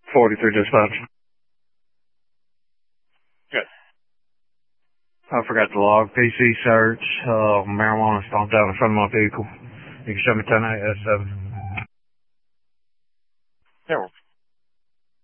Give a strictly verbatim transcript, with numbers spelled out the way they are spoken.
forty-three dispatch. Good. I forgot to log. P C search. Uh, marijuana stomped out in front of my vehicle. You can show me ten eight S seven. Yeah,